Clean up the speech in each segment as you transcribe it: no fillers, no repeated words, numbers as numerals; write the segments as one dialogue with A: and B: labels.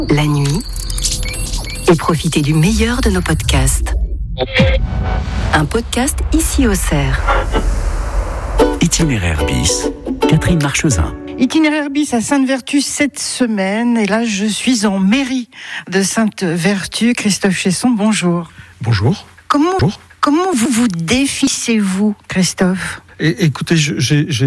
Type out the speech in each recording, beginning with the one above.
A: la nuit et profitez du meilleur de nos podcasts. Un podcast ici au Cerf.
B: Itinéraire bis, Catherine Marchesin.
C: Itinéraire bis à Sainte-Vertu cette semaine. Et là, je suis en mairie de Sainte-Vertu. Christophe Chesson, bonjour.
D: Bonjour.
C: Comment vous définissez-vous, Christophe ?
D: Écoutez, j'ai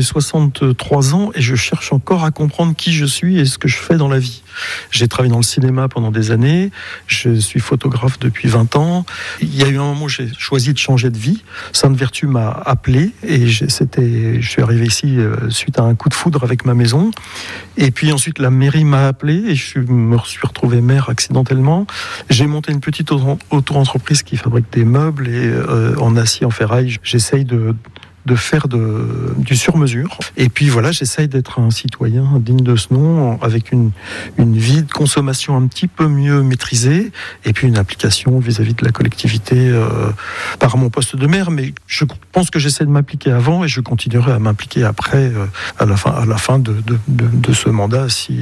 D: 63 ans et je cherche encore à comprendre qui je suis et ce que je fais dans la vie. J'ai travaillé dans le cinéma pendant des années, je suis photographe depuis 20 ans. Il y a eu un moment où j'ai choisi de changer de vie. Sainte-Vertu m'a appelé et je suis arrivé ici suite à un coup de foudre avec ma maison. Et puis ensuite, la mairie m'a appelé et je me suis retrouvé maire accidentellement. J'ai monté une petite auto-entreprise qui fabrique des meubles et en acier, en ferraille. J'essaye de faire du sur-mesure. Et puis voilà, j'essaye d'être un citoyen digne de ce nom, avec une vie de consommation un petit peu mieux maîtrisée, et puis une application vis-à-vis de la collectivité par mon poste de maire. Mais je pense que j'essaie de m'appliquer avant, et je continuerai à m'impliquer après, à la fin de ce mandat, si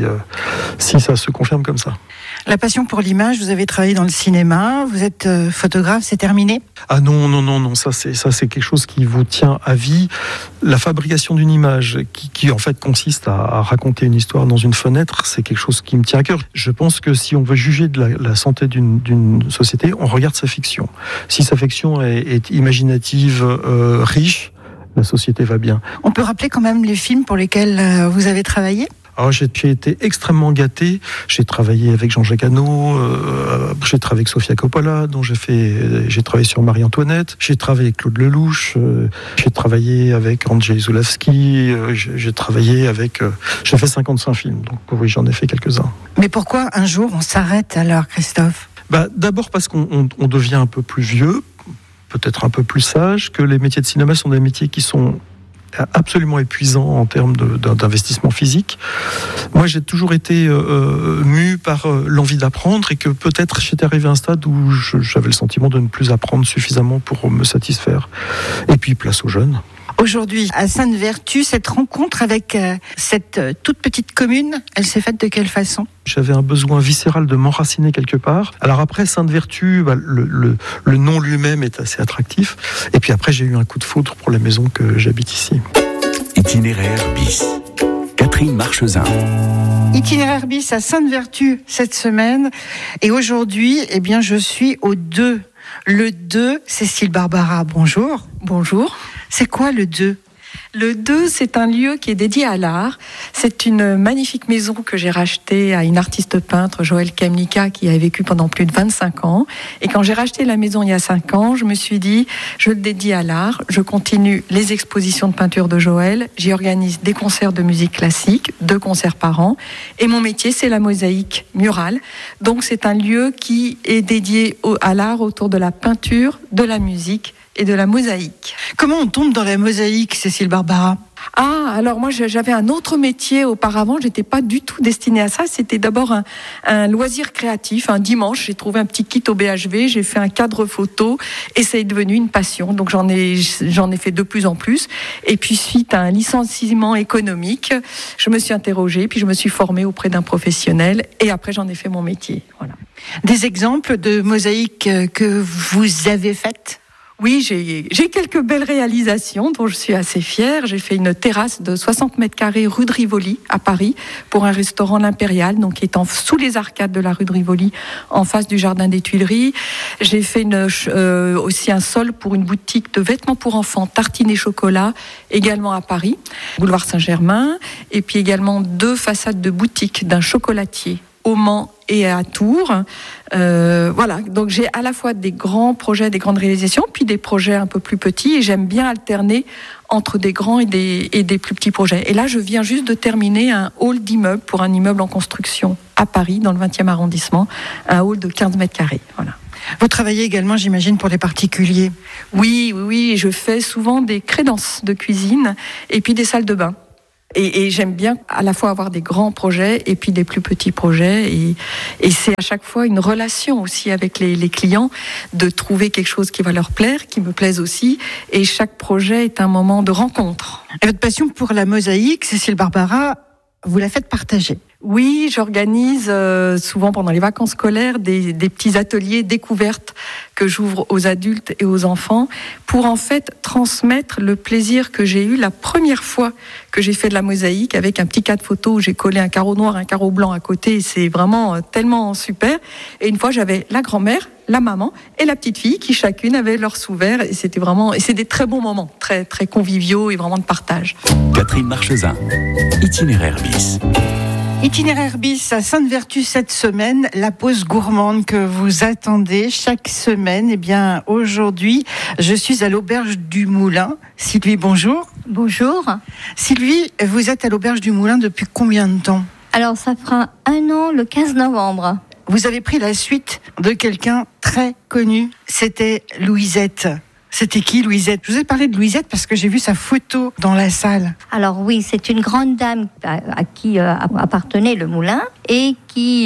D: ça se confirme comme ça.
C: La passion pour l'image, vous avez travaillé dans le cinéma, vous êtes photographe, c'est terminé ?
D: Ah non, ça c'est quelque chose qui vous tient à vie. La fabrication d'une image qui en fait consiste à raconter une histoire dans une fenêtre, c'est quelque chose qui me tient à cœur. Je pense que si on veut juger de la santé d'une société, on regarde sa fiction. Si sa fiction est imaginative, riche, la société va bien.
C: On peut rappeler quand même les films pour lesquels vous avez travaillé ?
D: Alors, j'ai été extrêmement gâté. J'ai travaillé avec Jean-Jacques Hano, j'ai travaillé avec Sofia Coppola, dont j'ai travaillé sur Marie-Antoinette, j'ai travaillé avec Claude Lelouch, j'ai travaillé avec Andrzej Zulawski, j'ai fait 55 films, donc oui, j'en ai fait quelques-uns.
C: Mais pourquoi un jour on s'arrête alors, Christophe ?
D: D'abord parce qu'on devient un peu plus vieux, peut-être un peu plus sage, que les métiers de cinéma sont des métiers qui sont absolument épuisant en termes d'investissement physique. Moi, j'ai toujours été mu par l'envie d'apprendre et que peut-être j'étais arrivé à un stade où j'avais le sentiment de ne plus apprendre suffisamment pour me satisfaire. Et puis, place aux jeunes.
C: Aujourd'hui, à Sainte-Vertu, cette rencontre avec cette toute petite commune, elle s'est faite de quelle façon ?
D: J'avais un besoin viscéral de m'enraciner quelque part. Alors après, Sainte-Vertu, le nom lui-même est assez attractif. Et puis après, j'ai eu un coup de foudre pour la maison que j'habite ici.
B: Itinéraire bis, Catherine Marchesin.
C: Itinéraire bis à Sainte-Vertu cette semaine. Et aujourd'hui, je suis au 2. Le 2, Cécile Barbara, bonjour.
E: Bonjour.
C: C'est quoi le 2 ?
E: Le 2, c'est un lieu qui est dédié à l'art. C'est une magnifique maison que j'ai rachetée à une artiste peintre, Joëlle Kemlika, qui a vécu pendant plus de 25 ans. Et quand j'ai racheté la maison il y a 5 ans, je me suis dit, je le dédie à l'art. Je continue les expositions de peinture de Joëlle. J'y organise des concerts de musique classique, 2 concerts par an. Et mon métier, c'est la mosaïque murale. Donc c'est un lieu qui est dédié à l'art autour de la peinture, de la musique et de la mosaïque.
C: Comment on tombe dans la mosaïque, Cécile Barbara ?
E: Alors moi j'avais un autre métier auparavant, j'étais pas du tout destinée à ça, c'était d'abord un loisir créatif. Un dimanche, j'ai trouvé un petit kit au BHV, j'ai fait un cadre photo et ça est devenu une passion, donc j'en ai fait de plus en plus. Et puis suite à un licenciement économique, je me suis interrogée, puis je me suis formée auprès d'un professionnel et après j'en ai fait mon métier. Voilà.
C: Des exemples de mosaïques que vous avez faites ?
E: Oui, j'ai quelques belles réalisations dont je suis assez fière. J'ai fait une terrasse de 60 mètres carrés rue de Rivoli à Paris pour un restaurant L'Impérial, donc qui est sous les arcades de la rue de Rivoli, en face du jardin des Tuileries. J'ai fait aussi un sol pour une boutique de vêtements pour enfants, tartines et chocolat, également à Paris, boulevard Saint-Germain, et puis également 2 façades de boutique d'un chocolatier au Mans et à Tours. Voilà, donc j'ai à la fois des grands projets, des grandes réalisations, puis des projets un peu plus petits, et j'aime bien alterner entre des grands et des plus petits projets. Et là, je viens juste de terminer un hall d'immeuble pour un immeuble en construction à Paris, dans le 20e arrondissement, un hall de 15 mètres carrés. Voilà.
C: Vous travaillez également, j'imagine, pour les particuliers ?
E: Oui, je fais souvent des crédences de cuisine et puis des salles de bain. Et j'aime bien à la fois avoir des grands projets et puis des plus petits projets. Et c'est à chaque fois une relation aussi avec les clients, de trouver quelque chose qui va leur plaire, qui me plaise aussi. Et chaque projet est un moment de rencontre.
C: Et votre passion pour la mosaïque, Cécile Barbara, vous la faites partager.
E: Oui, j'organise souvent pendant les vacances scolaires des petits ateliers découvertes que j'ouvre aux adultes et aux enfants pour en fait transmettre le plaisir que j'ai eu la première fois que j'ai fait de la mosaïque avec un petit cadre photo où j'ai collé un carreau noir, un carreau blanc à côté. C'est vraiment tellement super. Et une fois, j'avais la grand-mère, la maman et la petite fille qui chacune avait leur sous-verre et c'était des très bons moments, très très conviviaux et vraiment de partage.
B: Catherine Marchesin, Itinéraire bis.
C: Itinéraire bis à Sainte-Vertu cette semaine, la pause gourmande que vous attendez chaque semaine. Eh bien, aujourd'hui, je suis à l'Auberge du Moulin. Sylvie, bonjour.
F: Bonjour.
C: Sylvie, vous êtes à l'Auberge du Moulin depuis combien de temps ?
F: Alors, ça fera 1 an le 15 novembre.
C: Vous avez pris la suite de quelqu'un très connu. C'était Louisette. C'était qui, Louisette ? Je vous ai parlé de Louisette parce que j'ai vu sa photo dans la salle.
F: Alors oui, c'est une grande dame à qui appartenait le moulin et qui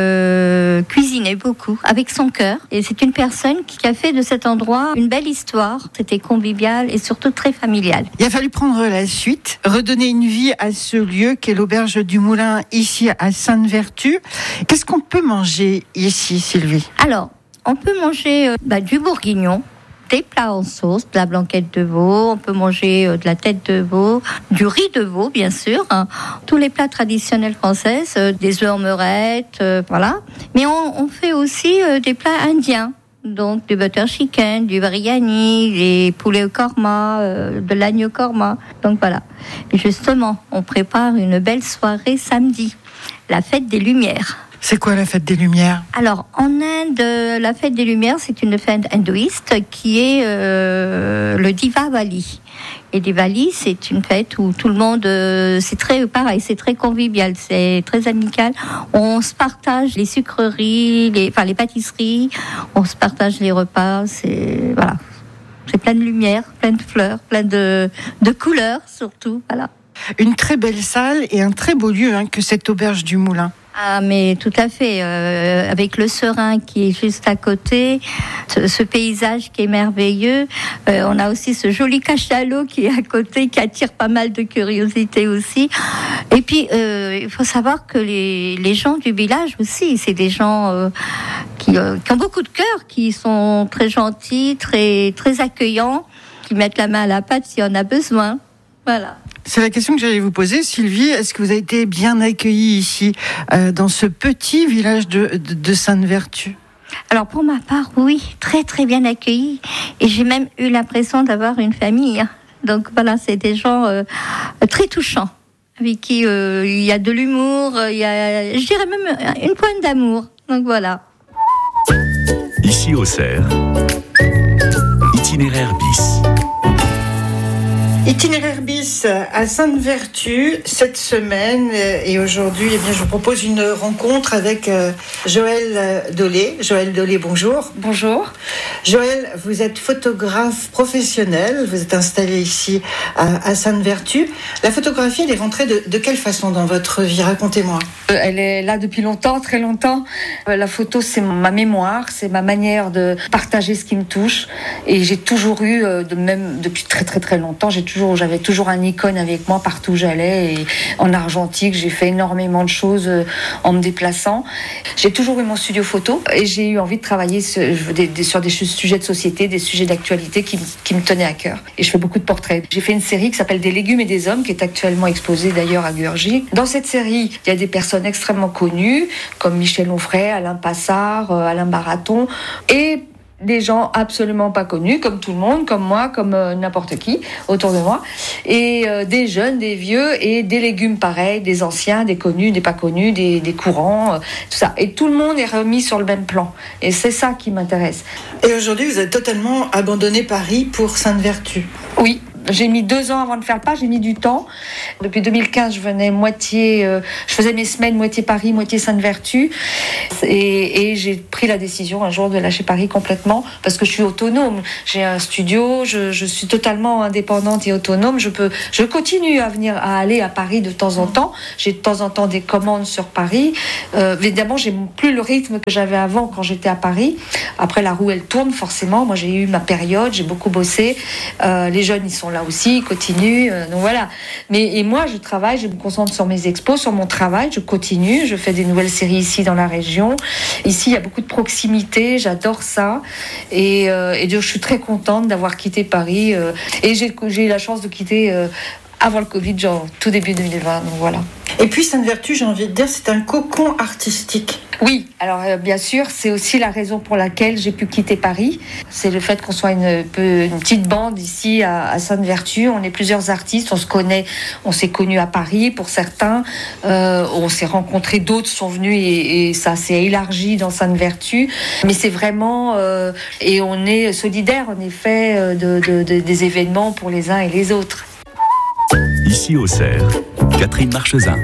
F: cuisinait beaucoup avec son cœur. Et c'est une personne qui a fait de cet endroit une belle histoire. C'était convivial et surtout très familial.
C: Il a fallu prendre la suite, redonner une vie à ce lieu qu'est l'Auberge du Moulin ici à Sainte-Vertu. Qu'est-ce qu'on peut manger ici, Sylvie ?
F: Alors, on peut manger du bourguignon, des plats en sauce, de la blanquette de veau, on peut manger de la tête de veau, du riz de veau bien sûr, tous les plats traditionnels français, des œufs en meurette, voilà. Mais on fait aussi des plats indiens, donc du butter chicken, du biryani, des poulets au korma, de l'agneau korma, donc voilà. Et justement, on prépare une belle soirée samedi, la fête des Lumières.
C: C'est quoi la fête des Lumières ?
F: Alors, en Inde, la fête des Lumières, c'est une fête hindouiste qui est le Diwali. Et Diwali, c'est une fête où tout le monde, c'est très pareil, c'est très convivial, c'est très amical. On se partage les sucreries, les pâtisseries, on se partage les repas, c'est plein de lumière, plein de fleurs, plein de couleurs surtout, voilà.
C: Une très belle salle et un très beau lieu que cette Auberge du Moulin.
F: Ah, mais tout à fait, avec le Serein qui est juste à côté, ce paysage qui est merveilleux. On a aussi ce joli cachalot qui est à côté, qui attire pas mal de curiosité aussi. Et puis, il faut savoir que les gens du village aussi, c'est des gens qui ont beaucoup de cœur, qui sont très gentils, très, très accueillants, qui mettent la main à la pâte s'il y en a besoin. Voilà.
C: C'est la question que j'allais vous poser, Sylvie. Est-ce que vous avez été bien accueillie ici, dans ce petit village de Sainte-Vertu ?
F: Alors pour ma part, oui, très très bien accueillie. Et j'ai même eu l'impression d'avoir une famille. Donc voilà, c'est des gens très touchants, avec qui il y a de l'humour, il y a, je dirais même une pointe d'amour. Donc voilà.
B: Ici au Cerf, Itinéraire bis.
C: Itinéraire bis à Sainte-Vertu cette semaine et aujourd'hui, eh bien, je vous propose une rencontre avec Joëlle Dolé. Joëlle Dolé, bonjour.
E: Bonjour.
C: Joëlle, vous êtes photographe professionnelle, vous êtes installée ici à Sainte-Vertu. La photographie, elle est rentrée de quelle façon dans votre vie ? Racontez-moi.
G: Elle est là depuis longtemps, très longtemps. La photo, c'est ma mémoire, c'est ma manière de partager ce qui me touche. Et j'ai toujours eu, même depuis très très très longtemps, j'avais toujours un Nikon avec moi partout où j'allais. Et en argentique, j'ai fait énormément de choses en me déplaçant. J'ai toujours eu mon studio photo et j'ai eu envie de travailler sur des sujets de société, des sujets d'actualité qui me tenaient à cœur. Et je fais beaucoup de portraits. J'ai fait une série qui s'appelle Des légumes et des hommes, qui est actuellement exposée d'ailleurs à Guergy. Dans cette série, il y a des personnes extrêmement connues, comme Michel Onfray, Alain Passard, Alain Baraton, et des gens absolument pas connus, comme tout le monde, comme moi, comme n'importe qui autour de moi, et des jeunes, des vieux, et des légumes pareils, des anciens, des connus, des pas connus, des courants, tout ça. Et tout le monde est remis sur le même plan. Et c'est ça qui m'intéresse.
C: Et aujourd'hui, vous avez totalement abandonné Paris pour Sainte-Vertu.
G: Oui. J'ai mis 2 ans avant de faire le pas, j'ai mis du temps. Depuis 2015, je venais je faisais mes semaines moitié Paris, moitié Sainte-Vertu. Et j'ai pris la décision un jour de lâcher Paris complètement parce que je suis autonome. J'ai un studio, je suis totalement indépendante et autonome. Je continue à aller à Paris de temps en temps. J'ai de temps en temps des commandes sur Paris. Évidemment, j'ai plus le rythme que j'avais avant quand j'étais à Paris. Après, la roue, elle tourne forcément. Moi, j'ai eu ma période, j'ai beaucoup bossé. Les jeunes, ils sont là là aussi, il continue. Donc voilà. Et moi, je travaille, je me concentre sur mes expos, sur mon travail, je continue, je fais des nouvelles séries ici dans la région. Ici, il y a beaucoup de proximité, j'adore ça. Et je suis très contente d'avoir quitté Paris. Et j'ai eu la chance de quitter avant le Covid, genre tout début 2020. Donc voilà.
C: Et puis Sainte-Vertu, j'ai envie de dire, c'est un cocon artistique.
G: Oui, alors bien sûr, c'est aussi la raison pour laquelle j'ai pu quitter Paris. C'est le fait qu'on soit une petite bande ici à Sainte-Vertu. On est plusieurs artistes, on se connaît, on s'est connus à Paris pour certains. On s'est rencontrés, d'autres sont venus et ça s'est élargi dans Sainte-Vertu. Mais c'est vraiment... et on est solidaires, en effet, des événements pour les uns et les autres.
B: Ici Auxerre, Catherine Marchesin.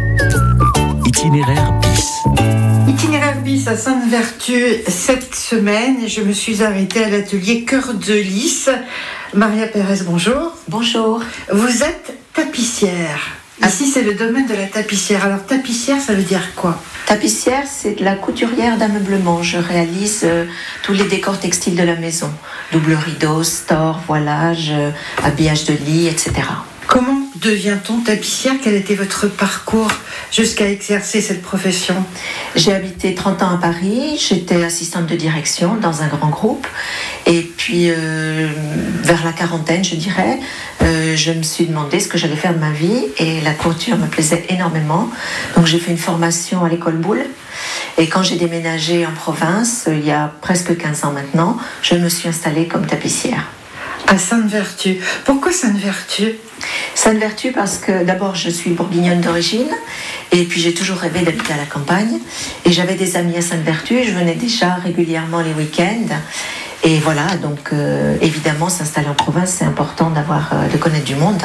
B: Itinéraire bis.
C: Itinéraire bis à Sainte-Vertu cette semaine et je me suis arrêtée à l'atelier Cœur de Lys. Maria Pérez, bonjour.
H: Bonjour.
C: Vous êtes tapissière. Ici, c'est le domaine de la tapissière. Alors, tapissière, ça veut dire quoi ?
H: Tapissière, c'est de la couturière d'ameublement. Je réalise tous les décors textiles de la maison. Double rideau, store, voilage, habillage de lit, etc.
C: Comment devient-on tapissière ? Quel était votre parcours jusqu'à exercer cette profession ?
H: J'ai habité 30 ans à Paris, j'étais assistante de direction dans un grand groupe. Et puis, vers la quarantaine, je dirais, je me suis demandé ce que j'allais faire de ma vie. Et la couture me plaisait énormément. Donc, j'ai fait une formation à l'école Boulle. Et quand j'ai déménagé en province, il y a presque 15 ans maintenant, je me suis installée comme tapissière.
C: À Sainte-Vertu. Pourquoi Sainte-Vertu ?
H: Sainte-Vertu parce que d'abord je suis bourguignonne d'origine et puis j'ai toujours rêvé d'habiter à la campagne et j'avais des amis à Sainte-Vertu, je venais déjà régulièrement les week-ends et voilà, donc évidemment s'installer en province c'est important de connaître du monde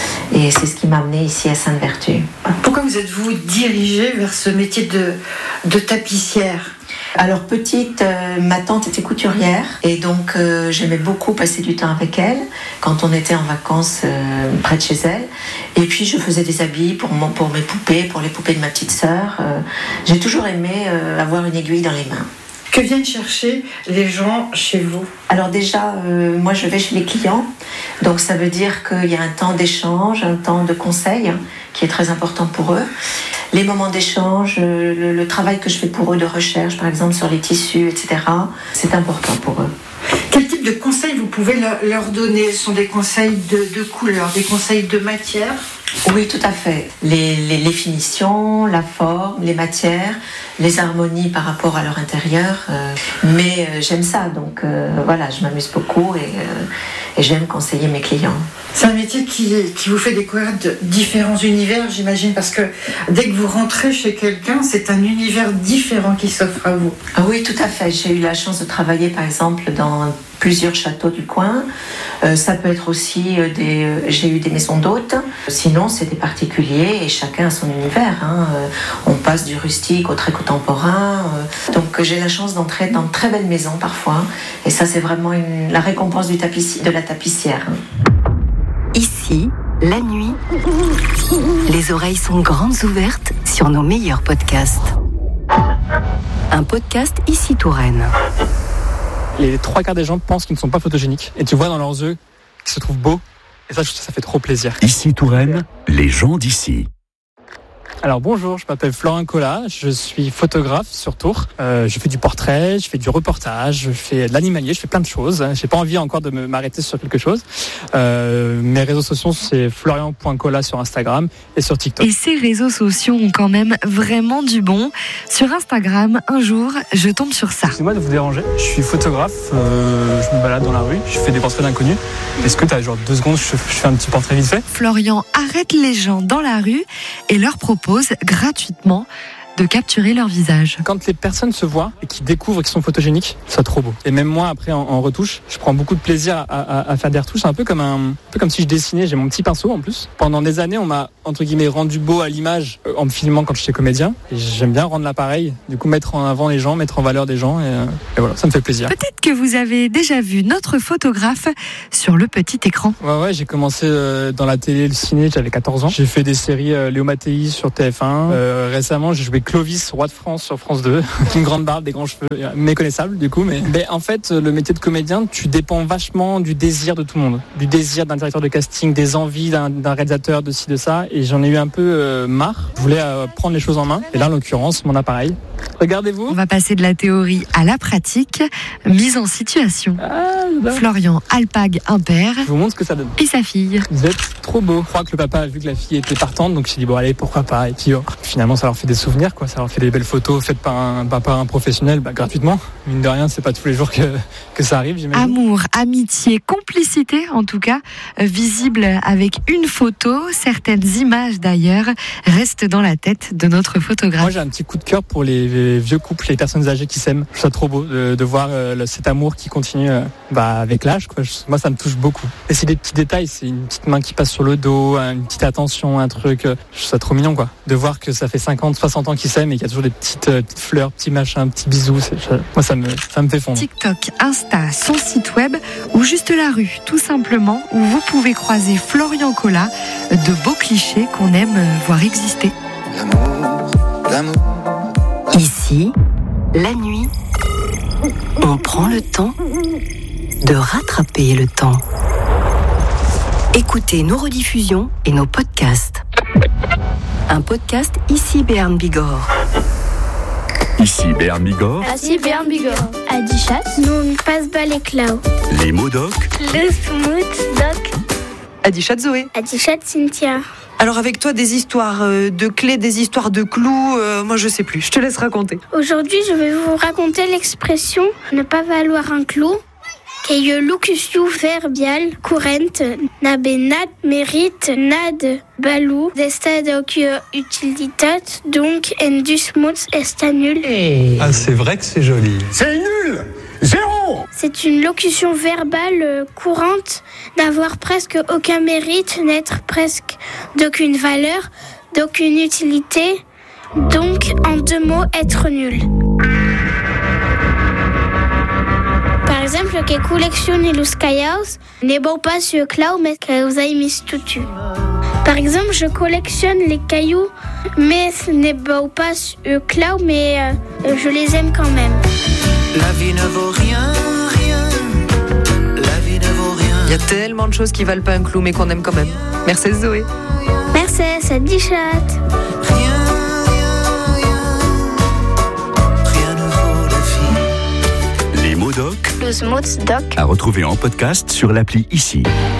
H: et c'est ce qui m'a amenée ici à Sainte-Vertu.
C: Pourquoi vous êtes-vous dirigée vers ce métier de tapissière ?
H: Alors petite, ma tante était couturière et donc j'aimais beaucoup passer du temps avec elle quand on était en vacances près de chez elle. Et puis je faisais des habits pour mes poupées, pour les poupées de ma petite sœur. J'ai toujours aimé avoir une aiguille dans les mains.
C: Que viennent chercher les gens chez vous ?
H: Alors déjà, moi je vais chez les clients, donc ça veut dire qu'il y a un temps d'échange, un temps de conseil qui est très important pour eux. Les moments d'échange, le travail que je fais pour eux de recherche, par exemple sur les tissus, etc., c'est important pour eux.
C: Quel type de conseils vous pouvez leur donner ? Ce sont des conseils de couleur, des conseils de matière ?
H: Oui, tout à fait. Les finitions, la forme, les matières, les harmonies par rapport à leur intérieur. Mais j'aime ça, donc voilà, je m'amuse beaucoup et j'aime conseiller mes clients.
C: C'est un métier qui vous fait découvrir de différents univers, j'imagine, parce que dès que vous rentrez chez quelqu'un, c'est un univers différent qui s'offre à vous.
H: Oui, tout à fait. J'ai eu la chance de travailler, par exemple, dans plusieurs châteaux du coin. Ça peut être aussi j'ai eu des maisons d'hôtes. Sinon, c'est des particuliers et chacun a son univers. On passe du rustique au très contemporain. Donc, j'ai la chance d'entrer dans de très belles maisons parfois. Et ça, c'est vraiment la récompense de la tapissière.
A: Ici, la nuit, les oreilles sont grandes ouvertes sur nos meilleurs podcasts. Un podcast Ici Touraine.
I: Les 3/4 des gens pensent qu'ils ne sont pas photogéniques. Et tu vois dans leurs yeux qu'ils se trouvent beaux. Et ça, ça fait trop plaisir.
B: Ici Touraine, les gens d'ici.
I: Alors bonjour, je m'appelle Florent Collat, je suis photographe sur Tours. Je fais du portrait, je fais du reportage, je fais de l'animalier, je fais plein de choses. J'ai pas envie encore de m'arrêter sur quelque chose. Mes réseaux sociaux, c'est florian.collat sur Instagram et sur TikTok.
J: Et ces réseaux sociaux ont quand même vraiment du bon. Sur Instagram, un jour, je tombe sur ça.
I: Excusez-moi de vous déranger, je suis photographe, je me balade dans la rue, je fais des portraits d'inconnus. Est-ce que tu as genre 2 secondes, je fais un petit portrait vite fait ?
J: Florian arrête les gens dans la rue et leur propose gratuitement de capturer leur visage.
I: Quand les personnes se voient et qu'ils découvrent qu'ils sont photogéniques, c'est trop beau. Et même moi, après, en retouche, je prends beaucoup de plaisir à faire des retouches. C'est un peu comme si je dessinais. J'ai mon petit pinceau en plus. Pendant des années, on m'a, entre guillemets, rendu beau à l'image en me filmant quand j'étais comédien. Et j'aime bien rendre l'appareil. Du coup, mettre en avant les gens, mettre en valeur des gens. Et voilà, ça me fait plaisir.
J: Peut-être que vous avez déjà vu notre photographe sur le petit écran.
I: Ouais, j'ai commencé dans la télé, le ciné, j'avais 14 ans. J'ai fait des séries Léo Mattei sur TF1. Récemment, j'ai joué Clovis, roi de France sur France 2, une grande barbe, des grands cheveux, méconnaissables du coup. Mais en fait, le métier de comédien, tu dépends vachement du désir de tout le monde, du désir d'un directeur de casting, des envies d'un réalisateur, de ci, de ça. Et j'en ai eu un peu marre. Je voulais prendre les choses en main. Et là, en l'occurrence, mon appareil. Regardez-vous.
J: On va passer de la théorie à la pratique. Mise en situation. Florian Alpag, un père.
I: Je vous montre ce que ça donne.
J: Et sa fille.
I: Vous êtes trop beau. Je crois que le papa a vu que la fille était partante, donc il s'est dit bon allez, pourquoi pas. Et puis finalement, ça leur fait des souvenirs, quoi. Ça leur fait des belles photos faites par un professionnel, gratuitement. Mine de rien, c'est pas tous les jours que ça arrive, j'imagine.
J: Amour, amitié, complicité, en tout cas, visible avec une photo. Certaines images d'ailleurs restent dans la tête de notre photographe.
I: Moi, j'ai un petit coup de cœur pour les vieux couples, les personnes âgées qui s'aiment. Je trouve ça trop beau de voir cet amour qui continue avec l'âge, quoi. Moi, ça me touche beaucoup. Et c'est des petits détails, c'est une petite main qui passe sur le dos, une petite attention, un truc. Je trouve ça trop mignon, quoi. De voir que ça fait 50, 60 ans qu'ils s'aiment et qu'il y a toujours des petites fleurs, petits machins, petits bisous. Moi, ça me fait fondre.
J: TikTok, Insta, son site web ou juste la rue, tout simplement, où vous pouvez croiser Florian Colas, de beaux clichés qu'on aime voir exister.
A: L'amour. Ici, la nuit, on prend le temps de rattraper le temps. Écoutez nos rediffusions et nos podcasts. Un podcast Ici Béarn Bigorre.
B: Ici Béarn Bigorre.
K: Ici Béarn Bigorre. Adichat. Non, passe-bas les clau.
B: Les mots doc.
K: Le smooth doc.
L: Adichat Zoé.
K: Adichat Cynthia.
L: Alors avec toi, des histoires de clés, des histoires de clous, moi je sais plus, je te laisse raconter.
K: Aujourd'hui, je vais vous raconter l'expression « ne pas valoir un clou » qui est locution verbiale courante n'abenat mérite nad balou d'estad utilitat donc endus mots est nul.
M: Ah, c'est vrai que c'est joli.
N: C'est nul. Zéro.
K: C'est une locution verbale courante, n'avoir presque aucun mérite, n'être presque d'aucune valeur, d'aucune utilité, donc en 2 mots, être nul. Par exemple, que collectionne los cailloux n'est beau pas sur clau, mais que vous avez mis tout dessus. Par exemple, je collectionne les cailloux, mais ce n'est beau pas sur clau, mais je les aime quand même.
O: La vie ne vaut rien, rien. La vie ne vaut rien.
L: Il y a tellement de choses qui valent pas un clou, mais qu'on aime quand même. Merci Zoé.
K: Merci, c'est Dichat.
O: Rien, rien, rien. Rien ne vaut la vie.
B: Les mots doc.
K: Le smooth doc.
B: À retrouver en podcast sur l'appli Ici.